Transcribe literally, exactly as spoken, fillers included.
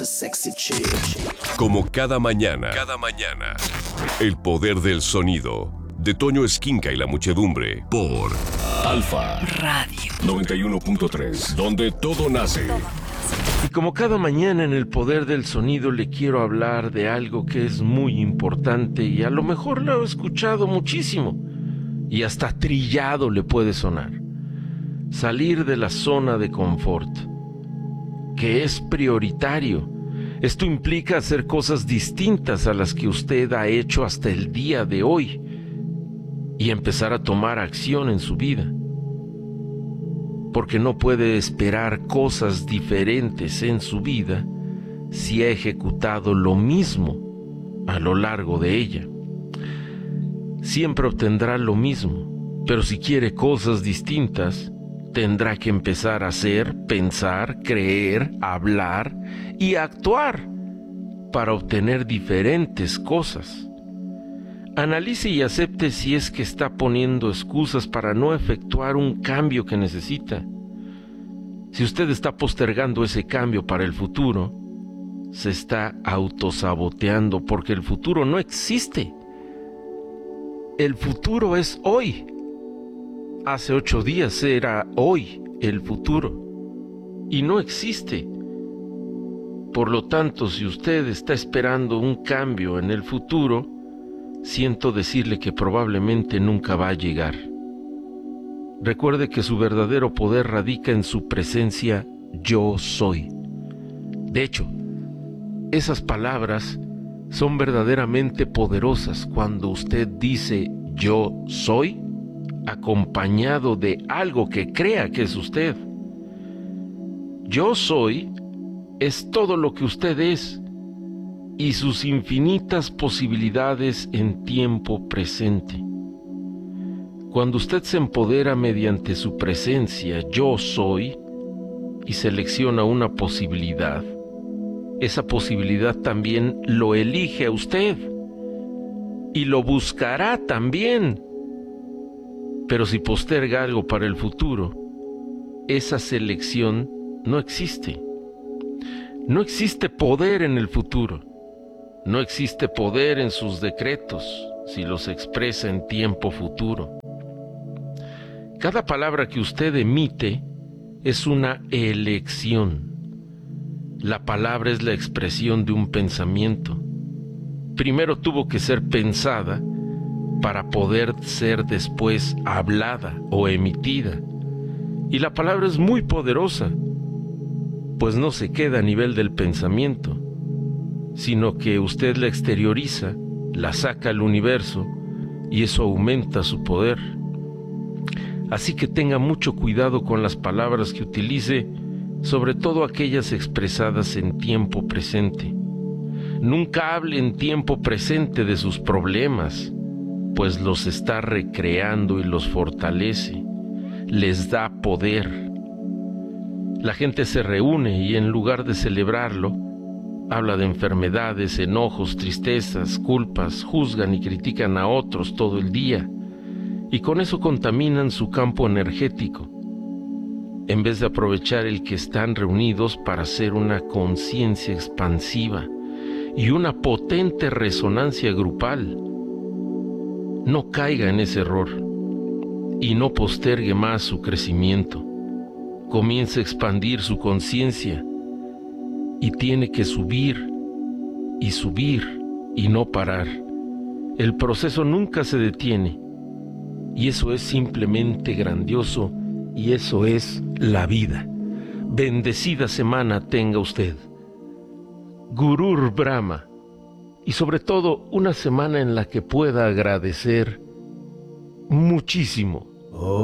Sexy chick. Como cada mañana, cada mañana, el poder del sonido de Toño Esquinca y la muchedumbre por Alfa Radio noventa y uno punto tres, donde todo nace. Y como cada mañana en el poder del sonido le quiero hablar de algo que es muy importante y a lo mejor lo he escuchado muchísimo y hasta trillado le puede sonar. Salir de la zona de confort, que es prioritario. Esto implica hacer cosas distintas a las que usted ha hecho hasta el día de hoy y empezar a tomar acción en su vida. Porque no puede esperar cosas diferentes en su vida si ha ejecutado lo mismo a lo largo de ella. Siempre obtendrá lo mismo, pero si quiere cosas distintas, tendrá que empezar a hacer, pensar, creer, hablar y actuar para obtener diferentes cosas. Analice y acepte si es que está poniendo excusas para no efectuar un cambio que necesita. Si usted está postergando ese cambio para el futuro, se está autosaboteando porque el futuro no existe. El futuro es hoy. Hace ocho días era hoy el futuro y no existe. Por lo tanto, si usted está esperando un cambio en el futuro, siento decirle que probablemente nunca va a llegar. Recuerde que su verdadero poder radica en su presencia yo soy. De hecho, esas palabras son verdaderamente poderosas cuando usted dice yo soy, acompañado de algo que crea que es usted. Yo soy es todo lo que usted es y sus infinitas posibilidades en tiempo presente. Cuando usted se empodera mediante su presencia yo soy y selecciona una posibilidad, esa posibilidad también lo elige a usted y lo buscará también. Pero si posterga algo para el futuro, esa selección no existe. No existe poder en el futuro. No existe poder en sus decretos si los expresa en tiempo futuro. Cada palabra que usted emite es una elección. La palabra es la expresión de un pensamiento. Primero tuvo que ser pensada para poder ser después hablada o emitida. Y la palabra es muy poderosa, pues no se queda a nivel del pensamiento, sino que usted la exterioriza, la saca al universo y eso aumenta su poder. Así que tenga mucho cuidado con las palabras que utilice, sobre todo aquellas expresadas en tiempo presente. Nunca hable en tiempo presente de sus problemas, pues los está recreando y los fortalece, les da poder. La gente se reúne y en lugar de celebrarlo, habla de enfermedades, enojos, tristezas, culpas, juzgan y critican a otros todo el día, y con eso contaminan su campo energético, en vez de aprovechar el que están reunidos para hacer una conciencia expansiva y una potente resonancia grupal. No caiga en ese error y no postergue más su crecimiento. Comience a expandir su conciencia y tiene que subir y subir y no parar. El proceso nunca se detiene y eso es simplemente grandioso y eso es la vida. Bendecida semana tenga usted. Gurur Brahma. Y sobre todo una semana en la que pueda agradecer muchísimo.